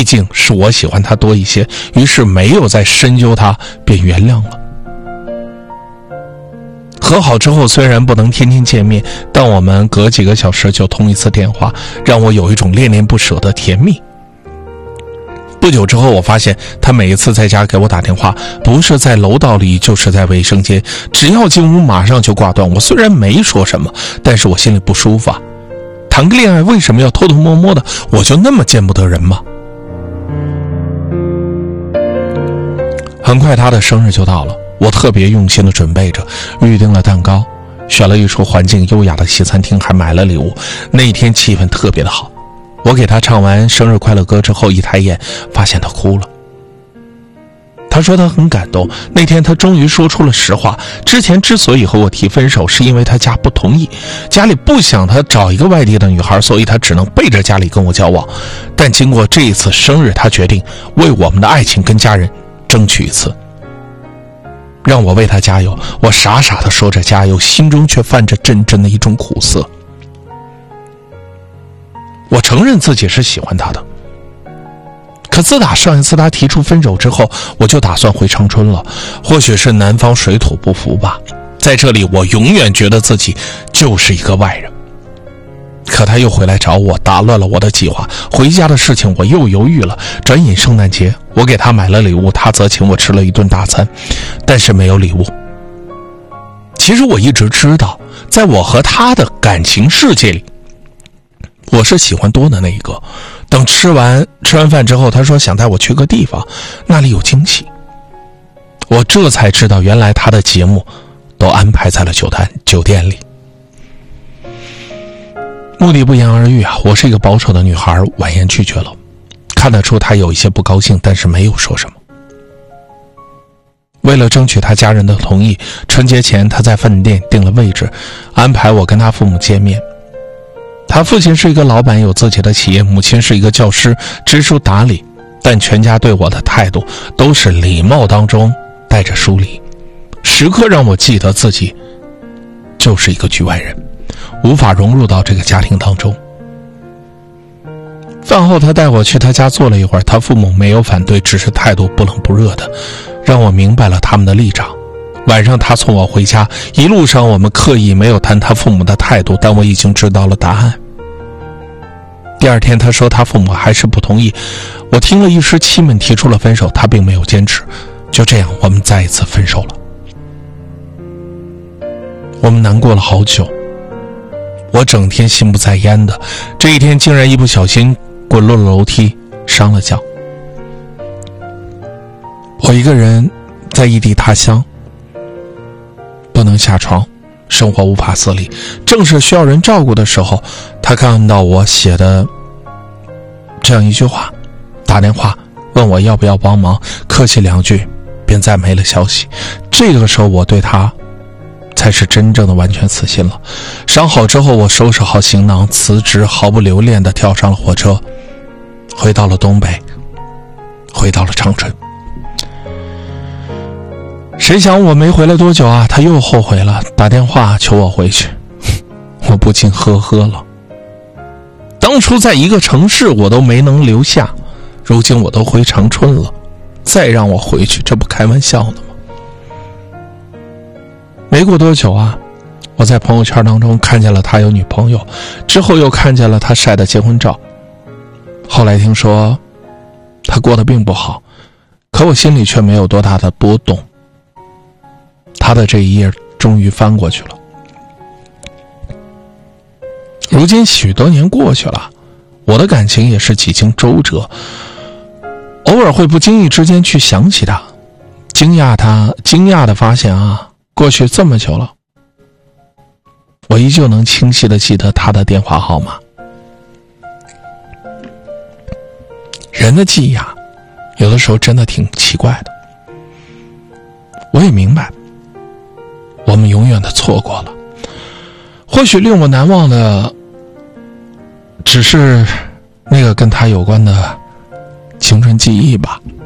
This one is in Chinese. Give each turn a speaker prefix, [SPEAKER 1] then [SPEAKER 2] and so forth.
[SPEAKER 1] 毕竟是我喜欢他多一些，于是没有再深究他，便原谅了。和好之后，虽然不能天天见面，但我们隔几个小时就通一次电话，让我有一种恋恋不舍的甜蜜。不久之后，我发现他每一次在家给我打电话，不是在楼道里就是在卫生间，只要进屋马上就挂断。我虽然没说什么，但是我心里不舒服啊。谈个恋爱为什么要偷偷摸摸的？我就那么见不得人吗？很快他的生日就到了，我特别用心的准备着，预定了蛋糕，选了一处环境优雅的西餐厅，还买了礼物。那一天气氛特别的好。我给他唱完生日快乐歌之后，一抬眼发现他哭了。他说他很感动，那天他终于说出了实话。之前之所以和我提分手，是因为他家不同意，家里不想他找一个外地的女孩，所以他只能背着家里跟我交往。但经过这一次生日，他决定为我们的爱情跟家人争取一次，让我为他加油。我傻傻地说着加油，心中却泛着阵阵的一种苦涩。我承认自己是喜欢他的，可自打上一次他提出分手之后，我就打算回长春了。或许是南方水土不服吧，在这里我永远觉得自己就是一个外人。可他又回来找我，打乱了我的计划。回家的事情我又犹豫了。转眼圣诞节，我给他买了礼物，他则请我吃了一顿大餐，但是没有礼物。其实我一直知道，在我和他的感情世界里，我是喜欢多的那一个。等吃完饭之后，他说想带我去个地方，那里有惊喜。我这才知道，原来他的节目都安排在了酒店里。目的不言而喻啊，我是一个保守的女孩，婉言拒绝了。看得出他有一些不高兴，但是没有说什么。为了争取他家人的同意，春节前他在饭店订了位置，安排我跟他父母见面。他父亲是一个老板，有自己的企业，母亲是一个教师，知书达理，但全家对我的态度都是礼貌当中带着疏离，时刻让我记得自己就是一个局外人，无法融入到这个家庭当中。饭后他带我去他家坐了一会儿，他父母没有反对，只是态度不冷不热的，让我明白了他们的立场。晚上他送我回家，一路上我们刻意没有谈他父母的态度，但我已经知道了答案。第二天他说他父母还是不同意，我听了一时气闷，提出了分手，他并没有坚持。就这样我们再一次分手了。我们难过了好久，我整天心不在焉的，这一天竟然一不小心滚落了楼梯，伤了脚。我一个人在异地他乡，不能下床，生活无法自理。正是需要人照顾的时候，他看到我写的这样一句话，打电话问我要不要帮忙，客气两句便再没了消息。这个时候我对他才是真正的完全死心了。伤好之后，我收拾好行囊，辞职，毫不留恋地跳上了火车，回到了东北，回到了长春。谁想我没回来多久啊，他又后悔了，打电话求我回去。我不禁呵呵了。当初在一个城市我都没能留下，如今我都回长春了，再让我回去，这不开玩笑呢吗？没过多久啊，我在朋友圈当中看见了他有女朋友，之后又看见了他晒的结婚照。后来听说他过得并不好，可我心里却没有多大的波动。他的这一页终于翻过去了。如今许多年过去了，我的感情也是几经周折，偶尔会不经意之间去想起他，惊讶地发现啊，过去这么久了，我依旧能清晰地记得他的电话号码。人的记忆啊，有的时候真的挺奇怪的。我也明白，我们永远的错过了。或许令我难忘的只是那个跟他有关的青春记忆吧。